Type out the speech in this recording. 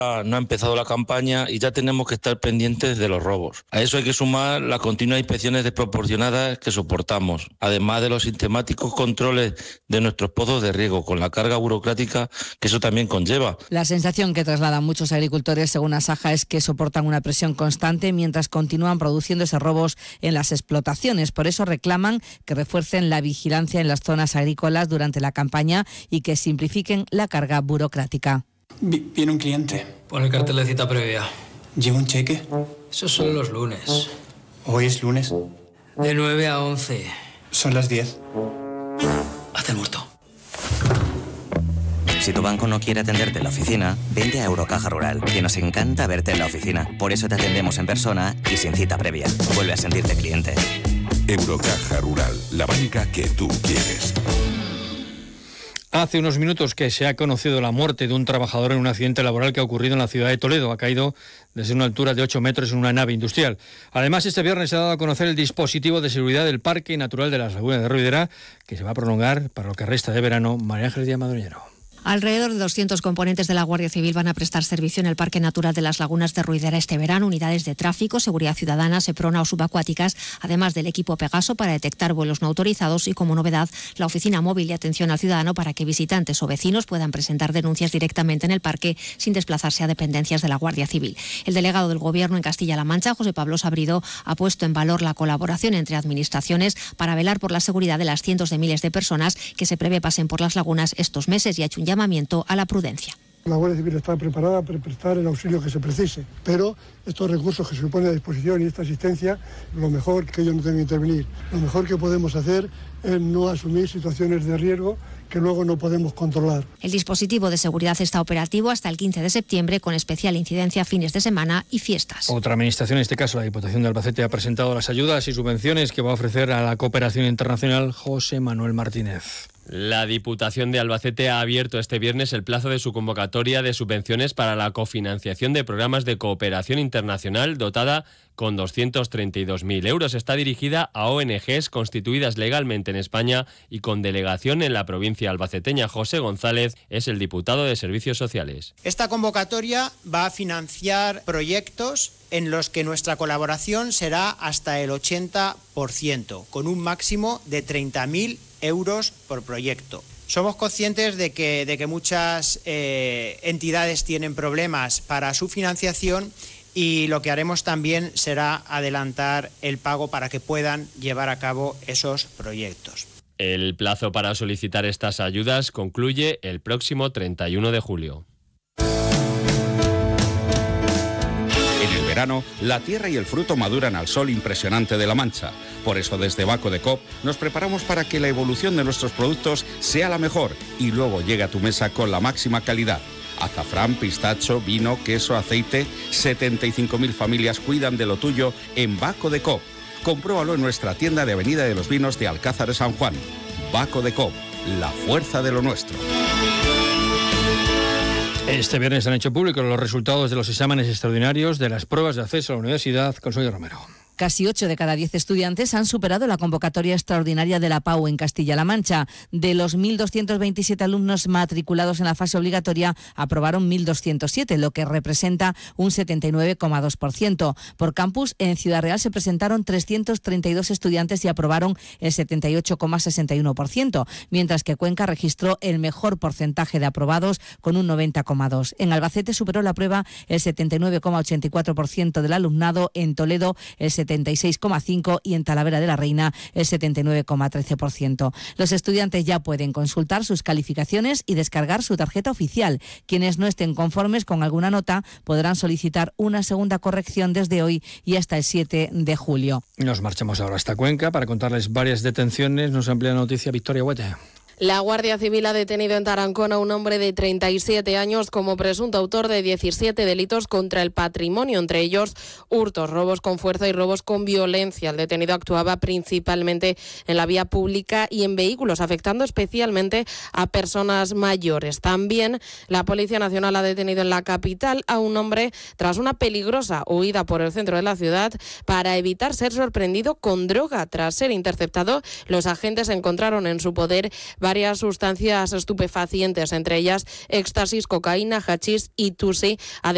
No ha empezado la campaña y ya tenemos que estar pendientes de los robos. A eso hay que sumar las continuas inspecciones desproporcionadas que soportamos, además de los sistemáticos controles de nuestros pozos de riego, con la carga burocrática que eso también conlleva. La sensación que trasladan muchos agricultores, según Asaja, es que soportan una presión constante mientras continúan produciéndose robos en las explotaciones. Por eso reclaman que refuercen la vigilancia en las zonas agrícolas durante la campaña y que simplifiquen la carga burocrática. Viene un cliente. Pon el cartel de cita previa. ¿Lleva un cheque? Eso son los lunes. ¿Hoy es lunes? De 9 a 11. Son las 10. Haz el muerto. Si tu banco no quiere atenderte en la oficina, vente a Eurocaja Rural, que nos encanta verte en la oficina. Por eso te atendemos en persona y sin cita previa. Vuelve a sentirte cliente. Eurocaja Rural, la banca que tú quieres. Hace unos minutos que se ha conocido la muerte de un trabajador en un accidente laboral que ha ocurrido en la ciudad de Toledo. Ha caído desde una altura de 8 metros en una nave industrial. Además, este viernes se ha dado a conocer el dispositivo de seguridad del Parque Natural de las Lagunas de Ruidera, que se va a prolongar para lo que resta de verano. María Ángeles Díaz Madroñero. Alrededor de 200 componentes de la Guardia Civil van a prestar servicio en el Parque Natural de las Lagunas de Ruidera este verano. Unidades de tráfico, seguridad ciudadana, Seprona o subacuáticas, además del equipo Pegaso para detectar vuelos no autorizados y, como novedad, la oficina móvil de atención al ciudadano para que visitantes o vecinos puedan presentar denuncias directamente en el parque sin desplazarse a dependencias de la Guardia Civil. El delegado del Gobierno en Castilla-La Mancha, José Pablo Sabrido, ha puesto en valor la colaboración entre administraciones para velar por la seguridad de las cientos de miles de personas que se prevé pasen por las lagunas estos meses y ha hecho un llamamiento a la prudencia. La Guardia Civil está preparada para prestar el auxilio que se precise, pero estos recursos que se ponen a disposición y esta asistencia, lo mejor que ellos no tengan que intervenir, lo mejor que podemos hacer es no asumir situaciones de riesgo que luego no podemos controlar. El dispositivo de seguridad está operativo hasta el 15 de septiembre con especial incidencia fines de semana y fiestas. Otra administración, en este caso la Diputación de Albacete, ha presentado las ayudas y subvenciones que va a ofrecer a la cooperación internacional José Manuel Martínez. La Diputación de Albacete ha abierto este viernes el plazo de su convocatoria de subvenciones para la cofinanciación de programas de cooperación internacional dotada con 232.000 euros. Está dirigida a ONGs constituidas legalmente en España y con delegación en la provincia albaceteña. José González es el diputado de Servicios Sociales. Esta convocatoria va a financiar proyectos en los que nuestra colaboración será hasta el 80%, con un máximo de 30.000 euros por proyecto. Somos conscientes de que muchas entidades tienen problemas para su financiación y lo que haremos también será adelantar el pago para que puedan llevar a cabo esos proyectos. El plazo para solicitar estas ayudas concluye el próximo 31 de julio. En el verano, la tierra y el fruto maduran al sol impresionante de La Mancha. Por eso, desde Baco de Coop nos preparamos para que la evolución de nuestros productos sea la mejor y luego llegue a tu mesa con la máxima calidad. Azafrán, pistacho, vino, queso, aceite. 75.000 familias cuidan de lo tuyo en Baco de Coop. Compruébalo en nuestra tienda de Avenida de los Vinos de Alcázar de San Juan. Baco de Coop, la fuerza de lo nuestro. Este viernes han hecho públicos los resultados de los exámenes extraordinarios de las pruebas de acceso a la universidad. Consuelo Romero. Casi 8 de cada 10 estudiantes han superado la convocatoria extraordinaria de la PAU en Castilla-La Mancha. De los 1.227 alumnos matriculados en la fase obligatoria, aprobaron 1.207, lo que representa un 79,2%. Por campus, en Ciudad Real se presentaron 332 estudiantes y aprobaron el 78,61%, mientras que Cuenca registró el mejor porcentaje de aprobados con un 90,2%. En Albacete superó la prueba el 79,84% del alumnado, en Toledo el 76,5% y en Talavera de la Reina el 79,13%. Los estudiantes ya pueden consultar sus calificaciones y descargar su tarjeta oficial. Quienes no estén conformes con alguna nota podrán solicitar una segunda corrección desde hoy y hasta el 7 de julio. Nos marchamos ahora hasta Cuenca para contarles varias detenciones. Nos amplía la noticia Victoria Huete. La Guardia Civil ha detenido en Tarancón a un hombre de 37 años como presunto autor de 17 delitos contra el patrimonio, entre ellos hurtos, robos con fuerza y robos con violencia. El detenido actuaba principalmente en la vía pública y en vehículos, afectando especialmente a personas mayores. También la Policía Nacional ha detenido en la capital a un hombre tras una peligrosa huida por el centro de la ciudad para evitar ser sorprendido con droga. Tras ser interceptado, los agentes encontraron en su poder varias sustancias estupefacientes, entre ellas éxtasis, cocaína, hachís y tusi.